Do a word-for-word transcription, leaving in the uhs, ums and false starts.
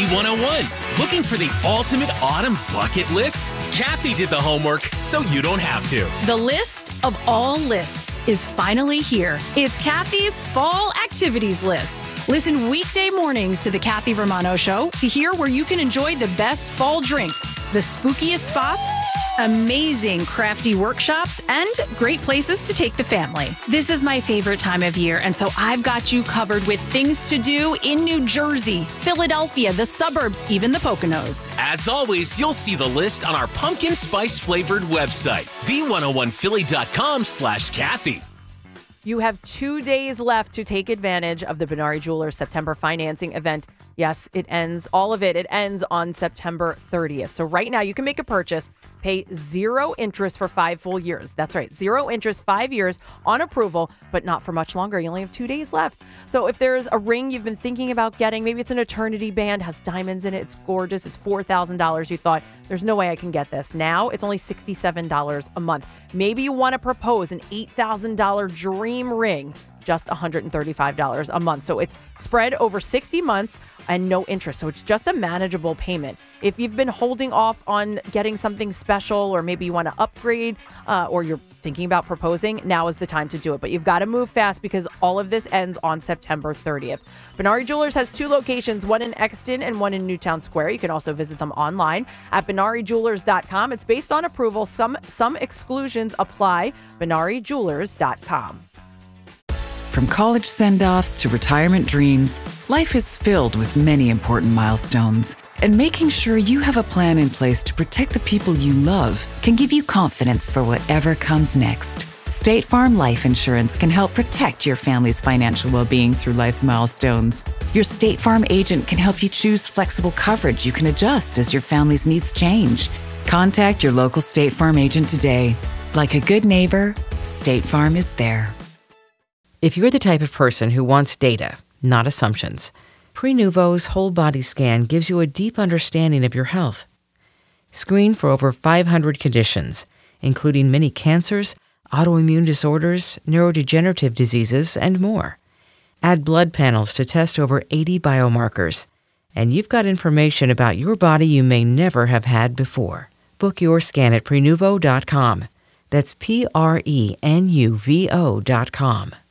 V one oh one. Looking for the ultimate autumn bucket list? Kathy did the homework, so you don't have to. The list of all lists is finally here. It's Kathy's Fall Activities List. Listen weekday mornings to the Kathy Romano Show to hear where you can enjoy the best fall drinks, the spookiest spots, amazing crafty workshops, and great places to take the family. This is my favorite time of year, and so I've got you covered with things to do in New Jersey, Philadelphia, the suburbs, even the Poconos. As always, you'll see the list on our pumpkin spice flavored website, v one oh one philly dot com slash Kathy. You have two days left to take advantage of the Benari Jewelers September financing event. Yes, it ends, all of it, it ends on September thirtieth. So right now you can make a purchase, pay zero interest for five full years. That's right, zero interest, five years on approval, but not for much longer. You only have two days left. So if there's a ring you've been thinking about getting, maybe it's an eternity band, has diamonds in it, it's gorgeous, it's four thousand dollars. You thought, there's no way I can get this. Now it's only sixty-seven dollars a month. Maybe you want to propose an eight thousand dollars dream ring, just one hundred thirty-five dollars a month. So it's spread over sixty months and no interest. So it's just a manageable payment. If you've been holding off on getting something special, or maybe you want to upgrade, uh, or you're thinking about proposing, now is the time to do it. But you've got to move fast because all of this ends on September thirtieth. Benari Jewelers has two locations, one in Exton and one in Newtown Square. You can also visit them online at benari jewelers dot com. It's based on approval. Some, some exclusions apply. benari jewelers dot com. From college send-offs to retirement dreams, life is filled with many important milestones. And making sure you have a plan in place to protect the people you love can give you confidence for whatever comes next. State Farm Life Insurance can help protect your family's financial well-being through life's milestones. Your State Farm agent can help you choose flexible coverage you can adjust as your family's needs change. Contact your local State Farm agent today. Like a good neighbor, State Farm is there. If you're the type of person who wants data, not assumptions, Prenuvo's whole body scan gives you a deep understanding of your health. Screen for over five hundred conditions, including many cancers, autoimmune disorders, neurodegenerative diseases, and more. Add blood panels to test over eighty biomarkers, and you've got information about your body you may never have had before. Book your scan at prenuvo dot com. That's P R E N U V O dot com.